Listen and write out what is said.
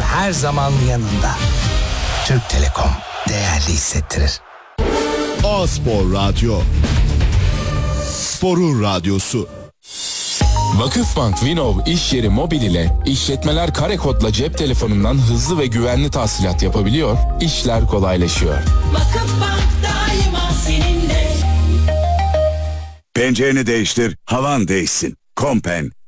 her zaman yanında. Türk Telekom değerli hissettirir. A-Spor Radyo. Sporun radyosu. Vakıfbank Vinov iş yeri mobil ile işletmeler kare kodla cep telefonundan hızlı ve güvenli tahsilat yapabiliyor, işler kolaylaşıyor. Vakıfbank daima seninle. Pencereni değiştir, havan değişsin. Kompen